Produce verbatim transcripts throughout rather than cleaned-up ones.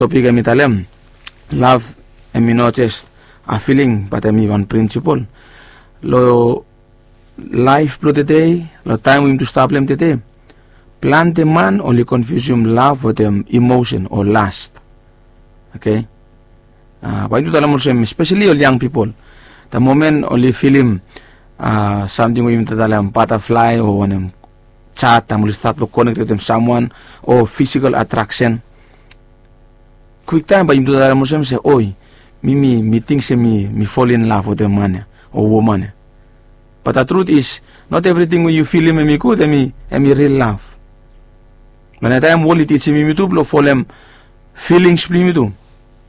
topic emi talem love emi not just a feeling but emi one principle lo life pro today lo time we to stop them today plan the man only confuse him love with them emotion or lust. Okay, uh, why do talam also especially all young people the moment only feel him uh, something we talam butterfly or when him chat and will start to connect with them someone or physical attraction quick time by him to talam also say oi me me think say me me fall in love with a man or woman, but the truth is not everything when you feel him me good me me real love. When I time wall it me me too blow fall him feelings play me too.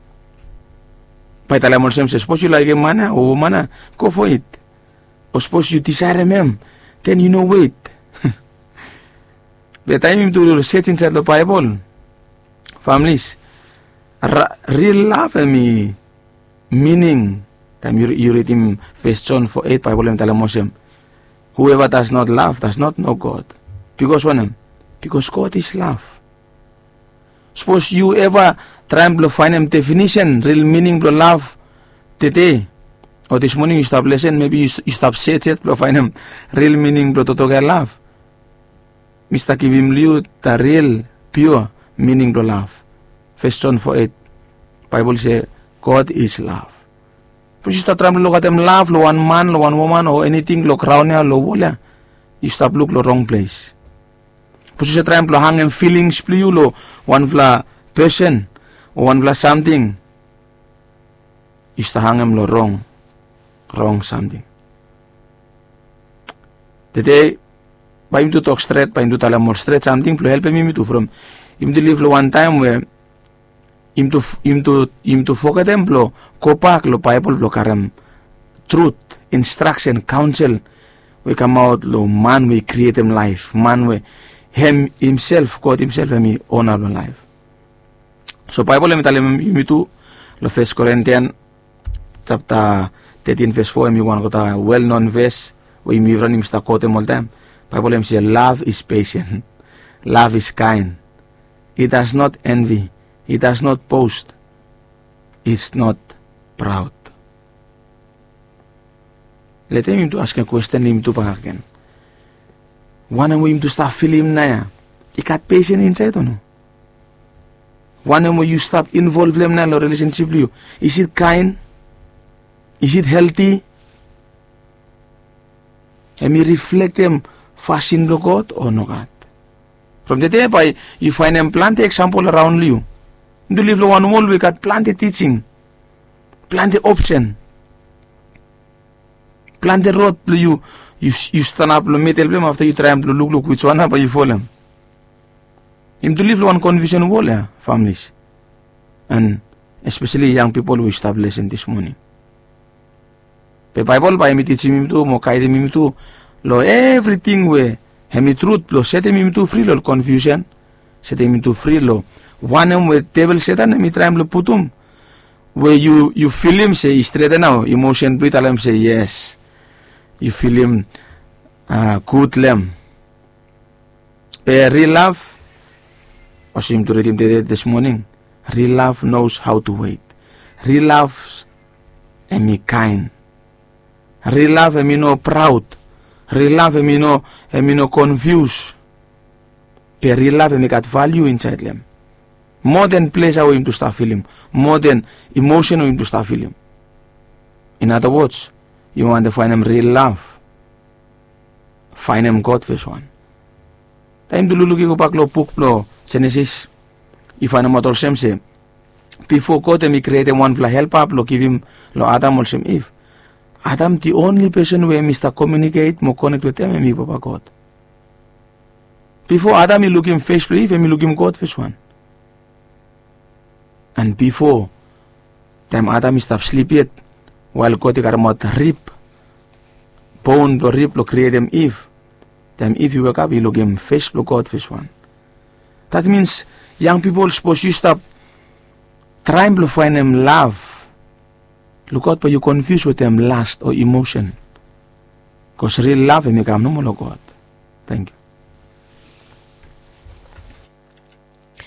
By the time also suppose you like a man or woman, go for it. Or suppose you desire him, then you know wait. By the time to set inside the Bible, families, real love me meaning. Time you, you read him First John four eight Bible and tell him, whoever does not love does not know God. Because when because God is love. Suppose you ever try to find a definition, real meaning to love today, or this morning you stop listening, maybe you, you stop saying it to find him real meaning to total love. Mister give him you the real, pure meaning to love. First John four eight Bible say God is love. But you start trying to look at them love, lo one man, lo one woman, or anything, lo crown, lo wala. You stop look lo wrong place. But you start trying to hang them feelings, play lo one vla person, or one vla something. You start hang them lo wrong, wrong something. Today, by him to talk straight, by him to tell him more straight something, to help him to from him to live lo one time where him to him to him to focus them lo kopak lo Bible lo karam truth instruction counsel we come out lo man we create him life man we him himself God himself and honor lo life. So Bible me talim him to lo First Corinthians chapter thirteen verse four me one kota well known verse we me run him sta quote all time. Bible me say love is patient, love is kind, it does not envy. It does not boast. It's not proud. Let him to ask a question him to back again. One of him to start feeling him na ya. He got patience inside or no? One of you stop involve him na relationship with you. Is it kind? Is it healthy? Have you reflect him fasting to God or no God? From the day by you find him plenty example around you. To live one wall we got plenty teaching, plenty option, plenty road you you you stand up to meet them after you try to look look which one but you fall him. Him to live one confusion wall yeah, families, and especially young people who stop listening this morning. The Bible by me teaching him to mo kaide him to lo everything we hemi truth lo set him to free lo confusion, set him to free lo. One of with devil Satan and me try to put him where you you feel him say straight now emotion to tell him say yes you feel him uh, good lamb a real love I seem to read him this morning. Real love knows how to wait. Real love and me kind. Real love and me no proud. Real love and me no and me no confused. But real love and me got value inside them. More than pleasure for him to start feeling, more than emotion for him to start feeling. In other words, you want to find him real love. Find him God first one. Time to look at the book of Genesis. You find him all same say. Before God he created one fly help up, lo give him lo Adam also Eve. Adam the only person where Mister communicate, more connect with him and me Papa God. Before Adam he look him face to Eve and me look him God first one. And before time Adam stop sleep yet, while God got mouth rip, bone to rip lo create him Eve. Time Eve you wake up, he look him face to God face one. That means young people suppose you stop trying to find them love. Look out, but you confuse with them lust or emotion. Because real love may come no more God. Thank you.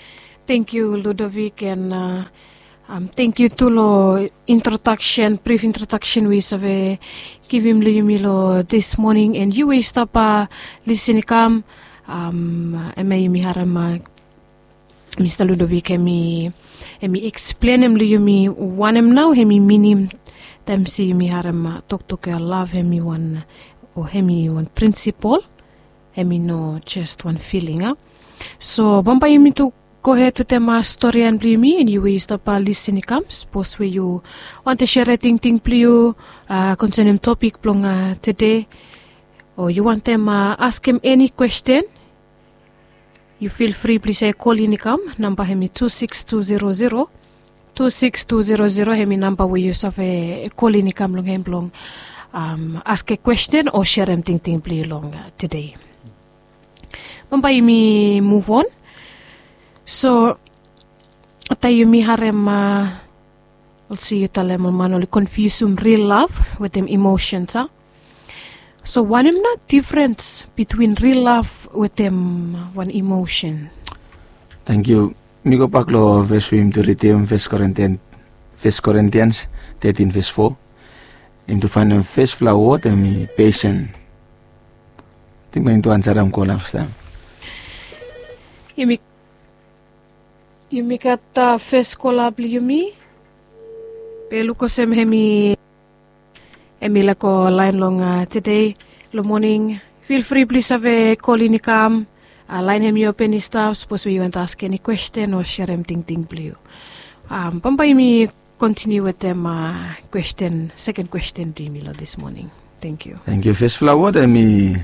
Thank you, Ludovic, and uh, um, thank you to lo introduction, brief introduction we have given lo this morning, and you will stop uh, listening come. Um, emi mi haram Mister Ludovic, emi emi explain em li mi one em now, emi minim them si mi haram talk to ke love emi one or emi one principle, emi no just one feeling. Ah, so bamba emi to go ahead with them story and bli me, and you will stop uh, listening comes. Post where you want to share a thing thing pli you uh, concerning topic plong uh, today, or you want them uh, ask him any question. You feel free, please say call in come. Number hemi two six two zero zero two six two zero zero. Hemi number where you have a call in come long hem long. Um, ask a question or share them thing thing play long uh, today. Bamba me move on. So tayo mi harem uh, I'll see you tell them manoli confuse um real love with them emotions. Huh? So one am not difference between real love with them one emotion. Thank you. Migo paklo verse him to redeem First Corinthians First Corinthians thirteen verse four. Him to find a first flower and me patient. Think going to answer am call last time. You make you make at uh, first collab you me. Pelu ko sem hemi Emila ko line long uh, today, lo morning. Feel free, please have a call in come. Uh, line him you open his stuff. Suppose we want to ask any question or share him ting ting blue. Um, Pampay me continue with them uh, question, second question to me this morning. Thank you. Thank you. First flower, then me.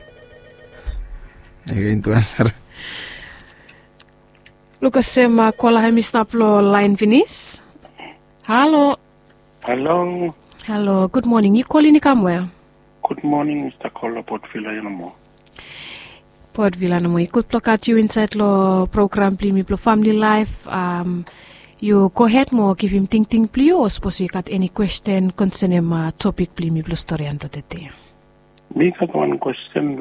I'm going to answer. Lucas sem uh, call him stop lo line finish. Hello. Hello. Hello, good morning. You calling come where? Good morning, Mister Kola Port Villa Yanamo. Port Villa Yanamo. You could look at you inside lo program pli mi plo family life. Um, you go ahead mo give him ting ting pli or suppose you got any question concerning my topic pli mi plo story and today. Me got one question